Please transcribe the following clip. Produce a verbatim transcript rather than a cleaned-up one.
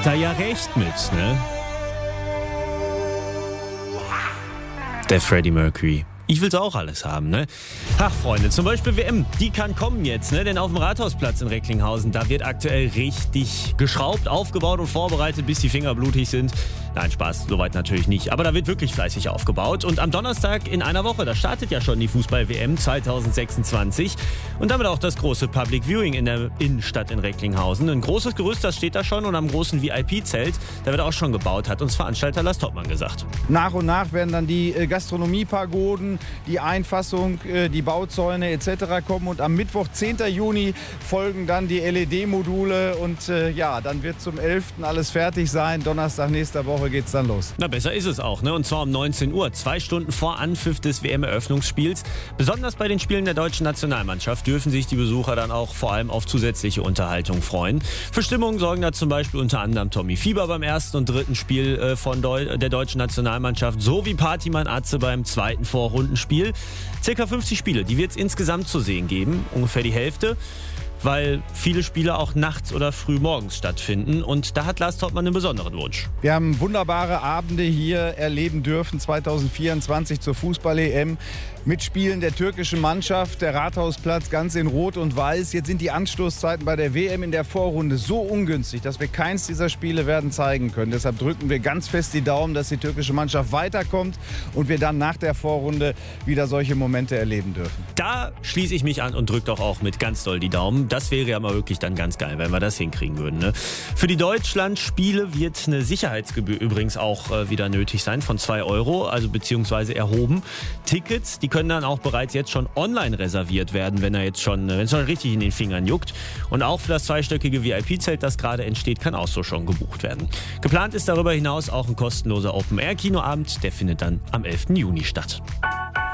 er ja recht mit, ne? Der Freddie Mercury. Ich will's auch alles haben, ne? Ach, Freunde, zum Beispiel W M, die kann kommen jetzt, ne? Denn auf dem Rathausplatz in Recklinghausen, da wird aktuell richtig geschraubt, aufgebaut und vorbereitet, bis die Finger blutig sind. Nein, Spaß, soweit natürlich nicht. Aber da wird wirklich fleißig aufgebaut. Und am Donnerstag in einer Woche, da startet ja schon die Fußball-W M zwanzig sechsundzwanzig. Und damit auch das große Public Viewing in der Innenstadt in Recklinghausen. Ein großes Gerüst, das steht da schon. Und am großen V I P-Zelt, da wird auch schon gebaut, hat uns Veranstalter Lars Toppmann gesagt. Nach und nach werden dann die äh, Gastronomiepagoden, die Einfassung, äh, die Bauzäune et cetera kommen. Und am Mittwoch, zehnten Juni, folgen dann die L E D-Module. Und äh, ja, dann wird zum elften alles fertig sein. Donnerstag nächster Woche geht's dann los. Na, besser ist es auch, ne? Und zwar um neunzehn Uhr, zwei Stunden vor Anpfiff des W M-Eröffnungsspiels. Besonders bei den Spielen der deutschen Nationalmannschaft dürfen sich die Besucher dann auch vor allem auf zusätzliche Unterhaltung freuen. Für Stimmung sorgen da zum Beispiel unter anderem Tommy Fieber beim ersten und dritten Spiel äh, von Deu- der deutschen Nationalmannschaft sowie Partymann Atze beim zweiten Vorrundenspiel. Circa fünfzig Spiele, die wird es insgesamt zu sehen geben, ungefähr die Hälfte, weil viele Spiele auch nachts oder früh morgens stattfinden. Und da hat Lars Toppmann einen besonderen Wunsch. Wir haben wunderbare Abende hier erleben dürfen, zwanzig vierundzwanzig zur Fußball-E M. Mit Spielen der türkischen Mannschaft, der Rathausplatz ganz in Rot und Weiß. Jetzt sind die Anstoßzeiten bei der W M in der Vorrunde so ungünstig, dass wir keins dieser Spiele werden zeigen können. Deshalb drücken wir ganz fest die Daumen, dass die türkische Mannschaft weiterkommt und wir dann nach der Vorrunde wieder solche Momente erleben dürfen. Da schließe ich mich an und drücke doch auch mit ganz doll die Daumen. Das wäre ja mal wirklich dann ganz geil, wenn wir das hinkriegen würden, ne? Für die Deutschlandspiele wird eine Sicherheitsgebühr übrigens auch äh, wieder nötig sein von zwei Euro, also beziehungsweise erhoben. Tickets, die können dann auch bereits jetzt schon online reserviert werden, wenn er jetzt schon, wenn es schon richtig in den Fingern juckt. Und auch für das zweistöckige V I P-Zelt, das gerade entsteht, kann auch so schon gebucht werden. Geplant ist darüber hinaus auch ein kostenloser Open-Air-Kinoabend, der findet dann am elften Juni statt.